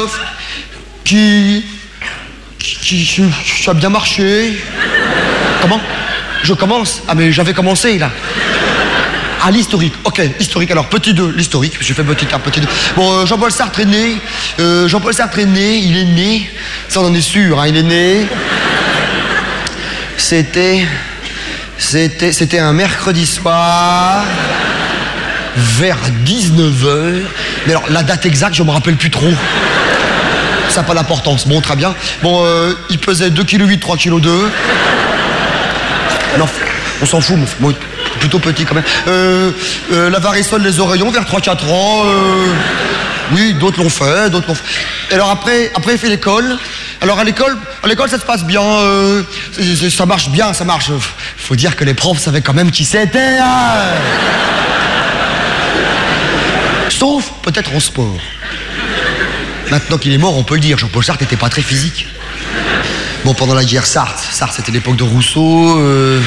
qui a bien marché. Comment? Je commence? Ah mais j'avais commencé là. Ah, l'historique, ok, historique. Alors, petit 2, l'historique, j'ai fait petit 1, petit 2. Bon, Jean-Paul Sartre est né. Jean-Paul Sartre est né, il est né. Ça, on en est sûr, hein, il est né. C'était un mercredi soir, vers 19h. Mais alors, la date exacte, je me rappelle plus trop. Ça n'a pas d'importance. Bon, très bien. Bon, il pesait 2,8 kg, 3,2 kg. Non, on s'en fout, bon, plutôt petit quand même. La varicelle des oreillons vers 3-4 ans. Oui, d'autres l'ont fait, Et alors après il fait l'école. Alors à l'école ça se passe bien. Ça marche bien, ça marche. Faut dire que les profs savaient quand même qui c'était. Hein. Sauf peut-être en sport. Maintenant qu'il est mort, on peut le dire. Jean-Paul Sartre n'était pas très physique. Bon, pendant la guerre Sartre, c'était l'époque de Rousseau.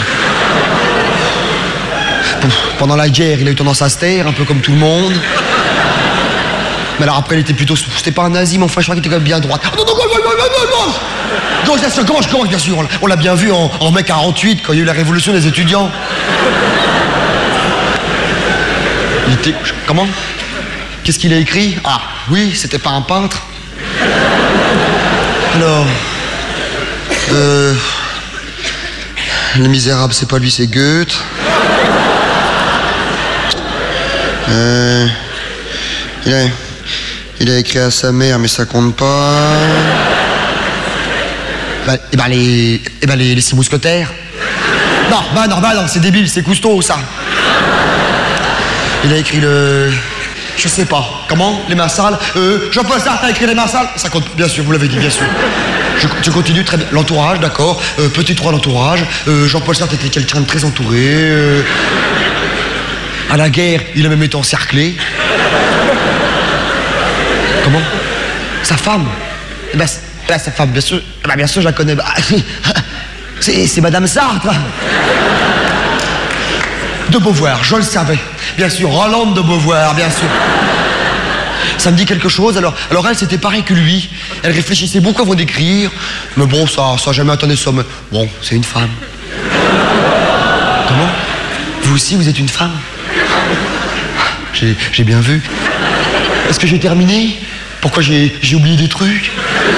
Pendant la guerre, il a eu tendance à se taire, un peu comme tout le monde. Mais alors après, il était plutôt... C'était pas un nazi, mais enfin, je crois qu'il était quand même bien droite. Non, bien sûr, comment je commence, bien sûr. On l'a bien vu en mai 48, quand il y a eu la révolution des étudiants. Il était... Comment? Qu'est-ce qu'il a écrit? Ah, oui, c'était pas un peintre. Alors... Les Misérables, c'est pas lui, c'est Goethe. Il a écrit à sa mère, mais ça compte pas. Les 6 mousquetaires. Non, c'est débile, c'est Cousteau, ça. Il a écrit le... Je sais pas. Comment? Les Marsals. Jean-Paul Sartre a écrit les Marsals. Ça compte, bien sûr, vous l'avez dit, bien sûr. Tu continues, très bien. L'entourage, d'accord. Petit 3, l'entourage. Jean-Paul Sartre était quelqu'un de très entouré. À la guerre, il a même été encerclé. Comment? Sa femme? Sa femme, bien sûr. Bien sûr, je la connais. C'est Madame Sartre. De Beauvoir, je le savais. Bien sûr, Rolande de Beauvoir, bien sûr. Ça me dit quelque chose. Alors elle, c'était pareil que lui. Elle réfléchissait beaucoup avant d'écrire. Mais bon, ça a jamais atteint ça. Mais bon, c'est une femme. Comment? Vous aussi, vous êtes une femme? J'ai bien vu. Est-ce que j'ai terminé? Pourquoi j'ai oublié des trucs?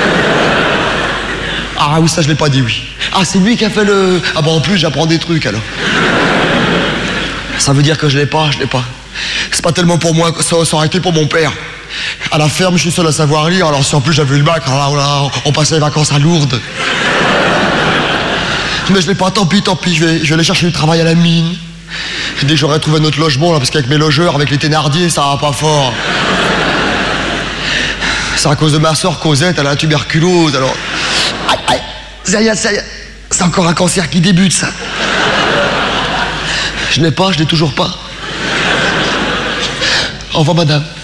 Ah oui, ça je l'ai pas dit, oui. Ah, c'est lui qui a fait le... Ah bah en plus, j'apprends des trucs, alors. Ça veut dire que je l'ai pas. C'est pas tellement pour moi que ça aurait été pour mon père. À la ferme, je suis seul à savoir lire, alors si en plus j'avais eu le bac, alors là, on passait les vacances à Lourdes. Mais je l'ai pas, tant pis, je vais aller chercher du travail à la mine. Dès que j'aurais trouvé notre logement, là, parce qu'avec mes logeurs, avec les Thénardier, ça va pas fort. C'est à cause de ma sœur Cosette, elle a la tuberculose, alors... Aïe, ça y est, c'est encore un cancer qui débute, ça. Je l'ai toujours pas. Au revoir, madame.